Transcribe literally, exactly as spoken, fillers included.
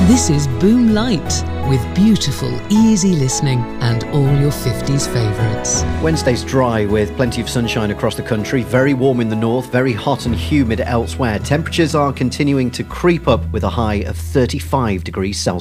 This is Boom Light, with beautiful, easy listening and all your fifties favourites. Wednesday's dry with plenty of sunshine across the country, very warm in the north, very hot and humid elsewhere. Temperatures are continuing to creep up with a high of thirty-five degrees Celsius.